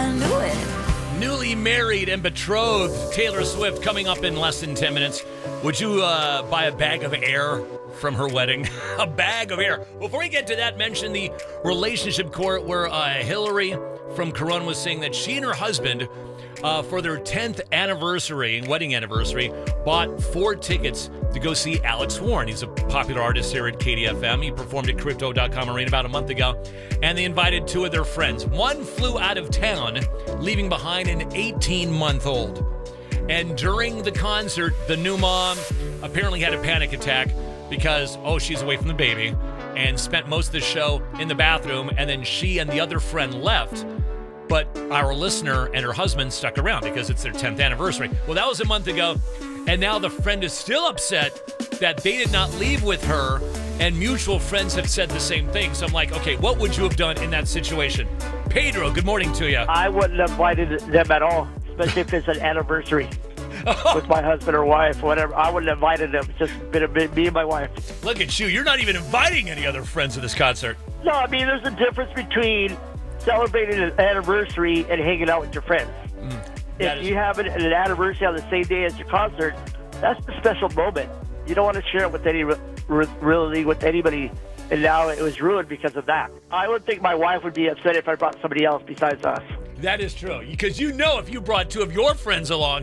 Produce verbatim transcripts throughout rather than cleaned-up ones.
I knew it. Newly married and betrothed Taylor Swift coming up in less than ten minutes. Would you uh, buy a bag of air from her wedding? A bag of air. Before we get to that, mention the relationship court where uh, Hillary from Corona was saying that she and her husband, uh, for their tenth anniversary, wedding anniversary, bought four tickets to go see Alex Warren. He's a popular artist here at K D F M. He performed at Crypto dot com Arena about a month ago, and they invited two of their friends. One flew out of town, leaving behind an eighteen-month-old. And during the concert, the new mom apparently had a panic attack because, oh, she's away from the baby, and spent most of the show in the bathroom, and then she and the other friend left. But our listener and her husband stuck around because it's their tenth anniversary. Well, that was a month ago, and now the friend is still upset that they did not leave with her, and mutual friends have said the same thing. So I'm like, okay, what would you have done in that situation? Pedro, good morning to you. I wouldn't have invited them at all, especially if it's an anniversary with my husband or wife, whatever. I wouldn't have invited them. It's just been a bit, me and my wife. Look at you. You're not even inviting any other friends to this concert. No, I mean, there's a difference between celebrating an anniversary and hanging out with your friends. Mm, if is- you have an, an anniversary on the same day as your concert, that's a special moment. You don't want to share it with any really with anybody, and now it was ruined because of that. I would think my wife would be upset if I brought somebody else besides us. That is true, because you know if you brought two of your friends along,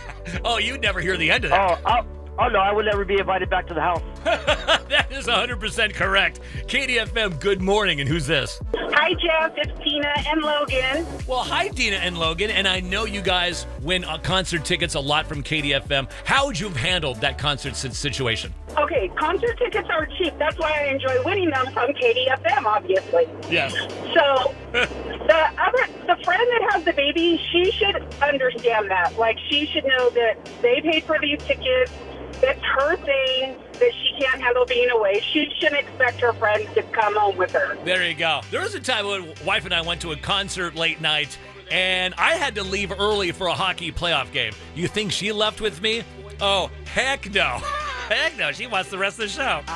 oh, you'd never hear the end of that. Oh, oh, oh no, I would never be invited back to the house. That is one hundred percent correct. K D F M, good morning, and who's this? Hi, Jeff. It's Tina and Logan. Well, hi, Dina and Logan, and I know you guys win uh, concert tickets a lot from K D F M. How would you have handled that concert si- situation? Okay, concert tickets are cheap. That's why I enjoy winning them from K D F M, obviously. Yes. So the other, the friend that has the baby, she should understand that. Like, she should know that they paid for these tickets. It's her thing that she can't handle being away. She shouldn't expect her friends to come home with her. There you go. There was a time when wife and I went to a concert late night, and I had to leave early for a hockey playoff game. You think she left with me? Oh, heck no. Heck no. She wants the rest of the show.